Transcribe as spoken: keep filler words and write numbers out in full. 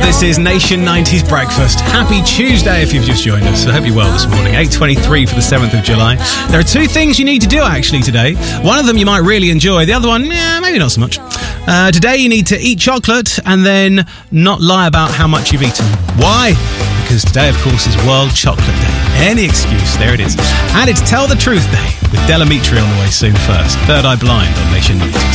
This is Nation nineties Breakfast. Happy Tuesday if you've just joined us. I hope you're well this morning. eight twenty-three for the seventh of July. There are two things you need to do actually today. One of them you might really enjoy. The other one, yeah, maybe not so much. Uh, today you need to eat chocolate and then not lie about how much you've eaten. Why? Because today, of course, is World Chocolate Day. Any excuse, there it is. And it's Tell the Truth Day with Delamitri on the way soon first. Third Eye Blind on Nation nineties.